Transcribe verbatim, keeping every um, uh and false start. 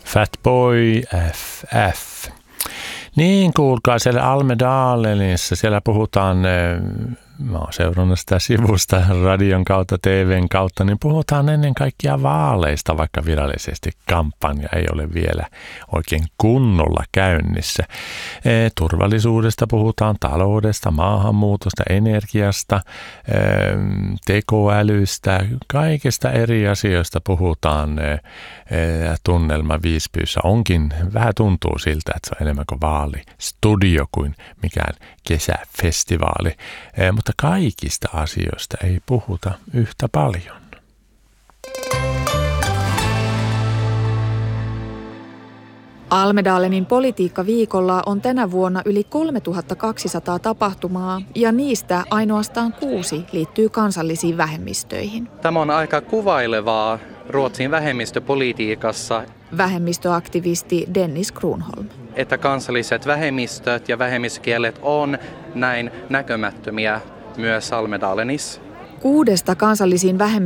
Fatboy F F. Niin, kuulkaa, siellä Almedalenissa, siellä puhutaan, mä oon seurannut sitä sivusta radion kautta, T V:n kautta, niin puhutaan ennen kaikkea vaaleista, vaikka virallisesti kampanja ei ole vielä oikein kunnolla käynnissä. Turvallisuudesta puhutaan, taloudesta, maahanmuutosta, energiasta, tekoälystä, kaikista eri asioista puhutaan. Tunnelma Visbyssä onkin, vähän tuntuu siltä, että se on enemmän kuin vaalistudio kuin mikään kesäfestivaali, mutta kaikista asioista ei puhuta yhtä paljon. Almedalenin politiikkaviikolla on tänä vuonna yli kolmetuhattakaksisataa tapahtumaa ja niistä ainoastaan kuusi liittyy kansallisiin vähemmistöihin. Tämä on aika kuvailevaa Ruotsin vähemmistöpolitiikassa. Vähemmistöaktivisti Dennis Kronholm. Että kansalliset vähemmistöt ja vähemmistökielet on näin näkymättömiä myös Almedalenissa. Kuudesta kansallisiin vähemmistöihin